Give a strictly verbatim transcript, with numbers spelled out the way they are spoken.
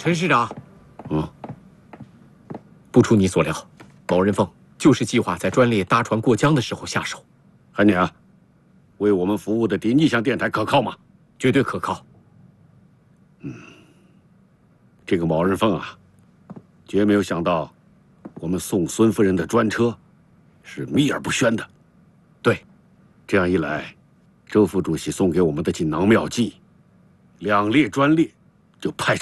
陈市长， 嗯， 不出你所料，毛人凤就是计划在专列搭船过江的时候下手。 韩年，为我们服务的第逆向电台可靠吗？ 绝对可靠。 嗯，这个毛人凤啊，绝没有想到，我们送孙夫人的专车是秘而不宣的。 对， 这样一来，周副主席送给我们的锦囊妙计，两列专列就派上。